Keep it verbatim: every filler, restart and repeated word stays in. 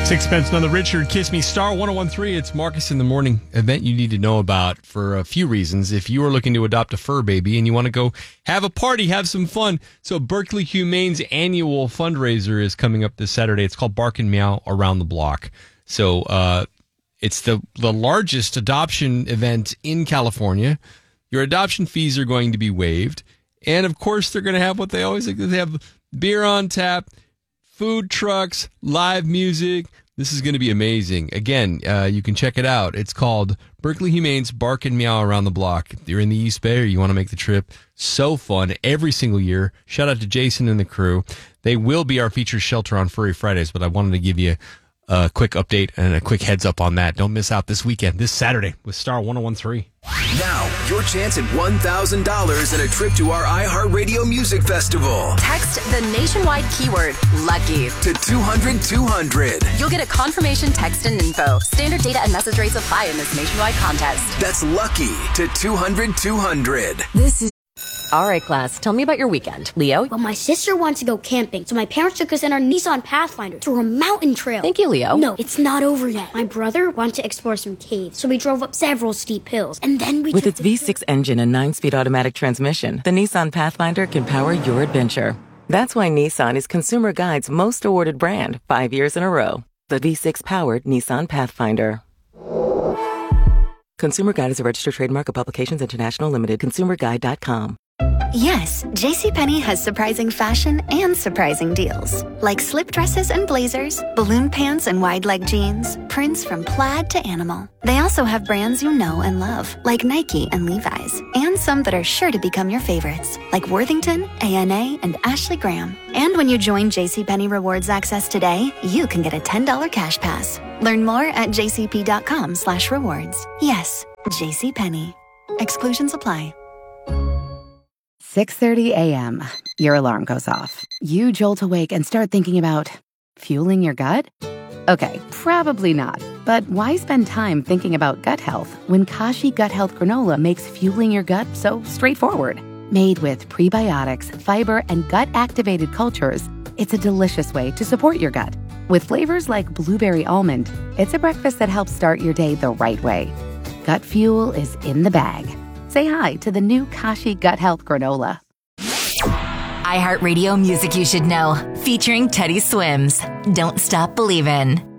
Sixpence None the Richer, Kiss Me, Star one oh one three. It's Marcus in the Morning, event you need to know about for a few reasons. If you are looking to adopt a fur baby and you want to go have a party, have some fun. So Berkeley Humane's annual fundraiser is coming up this Saturday. It's called Bark and Meow Around the Block. So uh, it's the, the largest adoption event in California. Your adoption fees are going to be waived. And, of course, they're going to have what they always like. They have beer on tap, food trucks, live music. This is going to be amazing. Again, uh, you can check it out. It's called Berkeley Humane's Bark and Meow Around the Block. If you're in the East Bay or you want to make the trip, so fun every single year. Shout out to Jason and the crew. They will be our featured shelter on Furry Fridays, but I wanted to give you a quick update and a quick heads up on that. Don't miss out this weekend, this Saturday with Star one oh one three. Now, your chance at one thousand dollars and a trip to our iHeartRadio Music Festival. Text the nationwide keyword LUCKY to two hundred two hundred. You'll get a confirmation text and info. Standard data and message rates apply in this nationwide contest. That's LUCKY to two hundred two hundred. This is... All right, class, tell me about your weekend. Leo? Well, my sister wants to go camping, so my parents took us in our Nissan Pathfinder to a mountain trail. Thank you, Leo. No, it's not over yet. My brother wanted to explore some caves, so we drove up several steep hills, and then we With took its V six engine and nine-speed automatic transmission, the Nissan Pathfinder can power your adventure. That's why Nissan is Consumer Guide's most awarded brand, five years in a row. The V six-powered Nissan Pathfinder. Consumer Guide is a registered trademark of Publications International Limited. consumer guide dot com. Yes, JCPenney has surprising fashion and surprising deals. Like slip dresses and blazers, balloon pants and wide leg jeans, prints from plaid to animal. They also have brands you know and love, like Nike and Levi's, and some that are sure to become your favorites, like Worthington, A N A, and Ashley Graham. And when you join JCPenney Rewards Access today, you can get a ten dollars cash pass. Learn more at jcp.com slash rewards. Yes, JCPenney. Exclusions apply. six thirty a.m. Your alarm goes off. You jolt awake and start thinking about fueling your gut? Okay, probably not. But why spend time thinking about gut health when Kashi Gut Health Granola makes fueling your gut so straightforward? Made with prebiotics, fiber, and gut-activated cultures, it's a delicious way to support your gut. With flavors like blueberry almond, it's a breakfast that helps start your day the right way. Gut fuel is in the bag. Say hi to the new Kashi Gut Health Granola. iHeartRadio Music You Should Know, featuring Teddy Swims. Don't Stop Believin'.